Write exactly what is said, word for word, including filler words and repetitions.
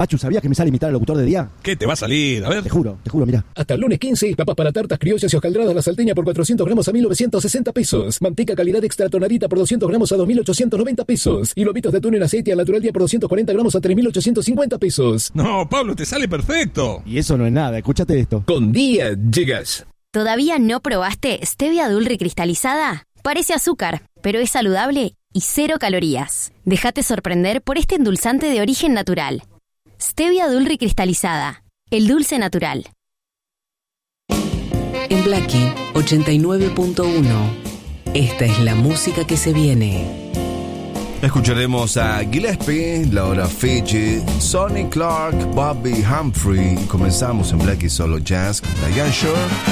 Pachu, ¿sabías que me sale imitar al locutor de día? ¿Qué te va a salir? A ver. Te juro, te juro, mirá. Hasta el lunes quince, papas para tartas criollas y hojaldradas la salteña por cuatrocientos gramos a mil novecientos sesenta pesos. Manteca calidad extra tonadita por doscientos gramos a dos mil ochocientos noventa pesos. Y lobitos de atún en aceite al natural día por doscientos cuarenta gramos a tres mil ochocientos cincuenta pesos. No, Pablo, te sale perfecto. Y eso no es nada, escúchate esto. Con Día llegas. ¿Todavía no probaste stevia dulce cristalizada? Parece azúcar, pero es saludable y cero calorías. Déjate sorprender por este endulzante de origen natural. Stevia dulce cristalizada, el dulce natural. En Blackie ochenta y nueve punto uno, esta es la música que se viene. Escucharemos a Gillespie, Laura Fiji, Sonny Clark, Bobby Humphrey. Comenzamos en Blackie Solo Jazz, Diane Shore.